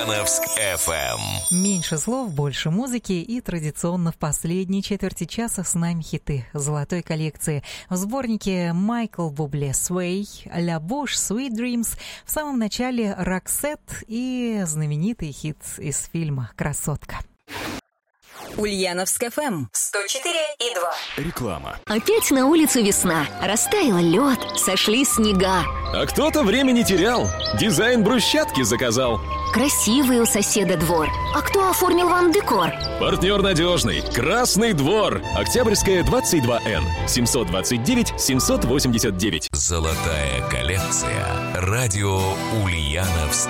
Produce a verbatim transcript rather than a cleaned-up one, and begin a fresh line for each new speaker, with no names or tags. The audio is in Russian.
Ульяновск эф эм.
Меньше слов, больше музыки, и традиционно в последней четверти часа с нами хиты золотой коллекции. В сборнике Майкл Бубле «Sway», «La Bouche», «Sweet Dreams», в самом начале «Roxette» и знаменитый хит из фильма «Красотка».
Ульяновск эф эм сто четыре и два.
Реклама.
Опять на улице весна. Растаял лед, сошли снега.
А кто-то время не терял. Дизайн брусчатки заказал.
Красивый у соседа двор. А кто оформил вам декор?
Партнер надежный. Красный двор. Октябрьская, двадцать два эн. семьсот двадцать девять семьсот восемьдесят девять.
Золотая коллекция. Радио Ульяновск